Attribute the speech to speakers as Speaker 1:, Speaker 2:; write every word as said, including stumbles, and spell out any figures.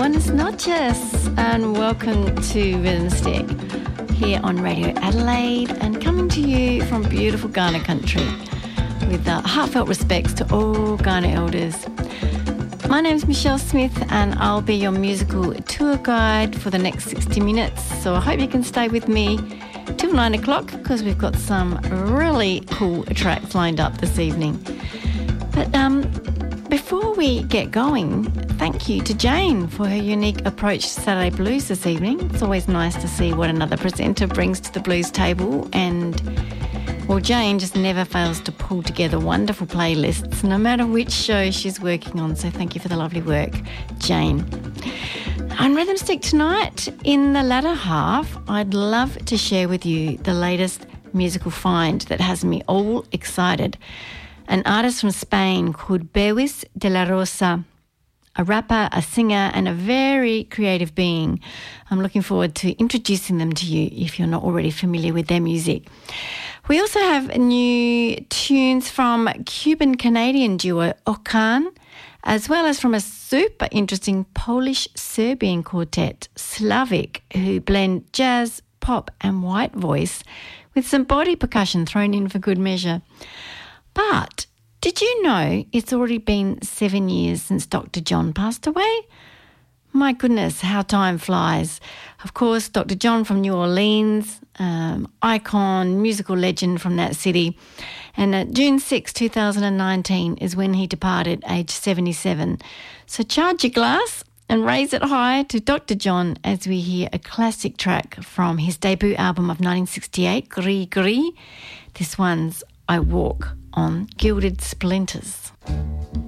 Speaker 1: Buenas noches and welcome to Rhythm Stick here on Radio Adelaide and coming to you from beautiful Kaurna country with uh, heartfelt respects to all Kaurna elders. My name's Michelle Smith and I'll be your musical tour guide for the next sixty minutes, so I hope you can stay with me till nine o'clock because we've got some really cool tracks lined up this evening. But um, before we get going, thank you to Jane for her unique approach to Saturday Blues this evening. It's always nice to see what another presenter brings to the blues table, and well, Jane just never fails to pull together wonderful playlists no matter which show she's working on, so thank you for the lovely work, Jane. On Rhythm Stick tonight, in the latter half, I'd love to share with you the latest musical find that has me all excited. An artist from Spain called Bewis de la Rosa, a rapper, a singer and a very creative being. I'm looking forward to introducing them to you if you're not already familiar with their music. We also have new tunes from Cuban-Canadian duo Okan, as well as from a super interesting Polish-Serbian quartet, Slavic, who blend jazz, pop and white voice with some body percussion thrown in for good measure. But did you know it's already been seven years since Doctor John passed away? My goodness, how time flies. Of course, Doctor John from New Orleans, um, icon, musical legend from that city. And uh, June sixth, twenty nineteen is when he departed, aged seventy-seven. So charge your glass and raise it high to Doctor John as we hear a classic track from his debut album of nineteen sixty-eight, Gris Gris. This one's I Walk on Gilded Splinters.